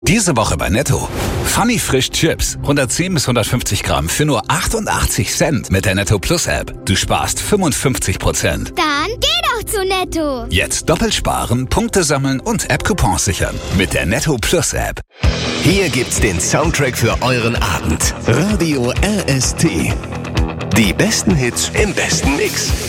Diese Woche bei Netto. Funny Frisch Chips. 110 bis 150 Gramm für nur 88 Cent mit der Netto Plus App. Du sparst 55%. Dann geh doch zu Netto. Jetzt doppelt sparen, Punkte sammeln und App-Coupons sichern. Mit der Netto Plus App. Hier gibt's den Soundtrack für euren Abend. Radio RST. Die besten Hits im besten Mix.